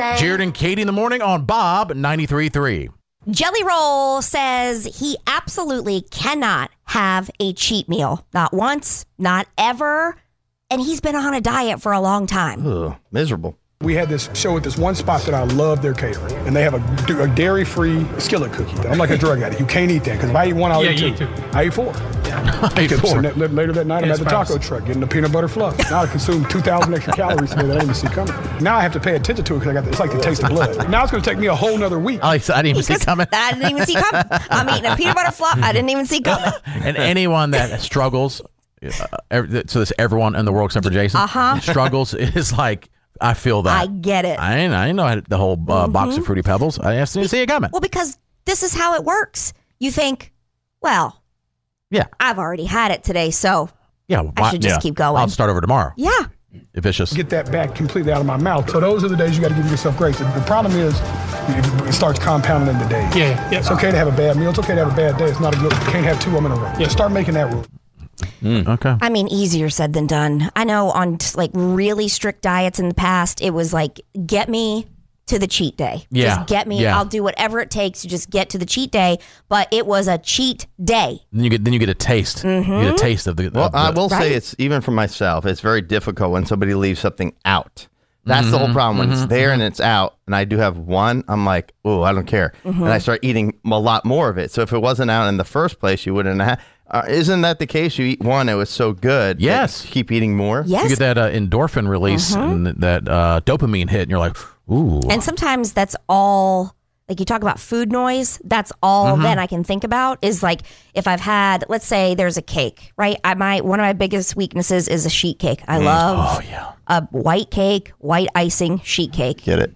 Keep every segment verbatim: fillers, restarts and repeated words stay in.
say. Jared and Katie in the morning on Bob ninety-three point three. Jelly Roll says he absolutely cannot have a cheat meal. Not once, not ever. And he's been on a diet for a long time. Ugh, miserable. We had this show at this one spot that I love their catering, and they have a, a dairy-free skillet cookie. I'm like a drug addict. You can't eat that, because if I eat one, I'll Yeah, eat you two. eat two. I ate four. I ate So four. n- later that night, I'm Yeah, at the spice. taco truck getting the peanut butter fluff. Now I consumed two thousand extra calories today that I didn't even see coming. Now I have to pay attention to it because I got it's like the taste of blood. Now it's going to take me a whole nother week. I didn't even see Because coming. I didn't even see coming. I'm eating a peanut butter fluff. I didn't even see coming. And anyone that struggles, uh, every, so this everyone in the world except for Jason, Uh-huh. struggles is like, I feel that. I get it. I didn't, I didn't know I had the whole uh, box of Fruity Pebbles. I didn't see it coming. Well, because this is how it works. You think, well, Yeah. I've already had it today, so Yeah. I why- should just yeah. keep going. I'll start over tomorrow. yeah. If it's just. Get that back completely out of my mouth. So those are the days you got to give yourself grace. The problem is it it starts compounding the days. Yeah, yeah. It's okay to have a bad meal. It's okay to have a bad day. It's not a good. You can't have two of them in a row. Yeah. Start making that rule. Okay. I mean, easier said than done. I know on like really strict diets in the past, it was like, get me to the cheat day. Yeah. Just get me. Yeah. I'll do whatever it takes to just get to the cheat day. But it was a cheat day. Then you get then you get a taste. You get a taste of the. Well, of the I will Right? say it's even for myself. It's very difficult when somebody leaves something out. That's the whole problem. When it's there and it's out, and I do have one, I'm like, oh, I don't care, and I start eating a lot more of it. So if it wasn't out in the first place, you wouldn't have. Uh, isn't that the case? You eat one, it was so good. that Yes. you keep eating more. Yes. You get that uh, endorphin release and that uh, dopamine hit, and you're like, ooh. And sometimes that's all, like you talk about food noise, that's all then I can think about is like if I've had, let's say there's a cake, right? I might, one of my biggest weaknesses is a sheet cake. I love Oh yeah. a white cake, white icing, sheet cake. Get it?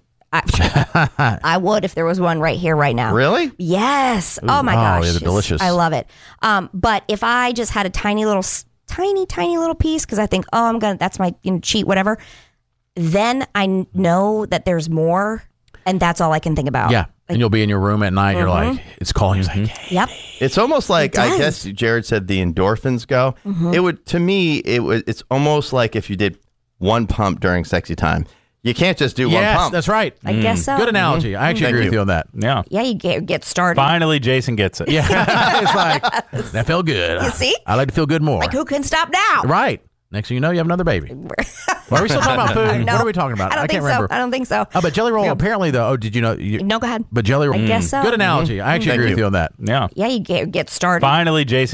I, I would if there was one right here, right now. Really? Yes. Oh my Oh, gosh. yeah, they're delicious. I love it. Um, but if I just had a tiny little, s- tiny, tiny little piece, because I think, oh, I'm gonna, that's my you know, cheat, whatever. Then I n- know that there's more, and that's all I can think about. Yeah. And you'll be in your room at night. You're like, it's calling. You're like, hey. Yep. It's almost like It I does. guess Jared said the endorphins go. It would to me. It was. It's almost like if you did one pump during sexy time. You can't just do one Yes, pump. that's right. I guess so. Good analogy. I actually Thank agree you. with you on that. Yeah. Yeah, you get get started. Finally, Jason gets it. Yeah. It's like, that felt good. You see? I like to feel good more. Like who can stop now? Right. Next thing you know, you have another baby. Are we still talking about food? No, What are we talking about? I don't I think can't remember. so. I don't think so. Oh, but Jelly Roll, apparently, though. Oh, did you know? You, No, go ahead. But Jelly Roll. I guess so. Good analogy. I actually Thank agree you. with you on that. Yeah. Yeah, you get get started. Finally, Jason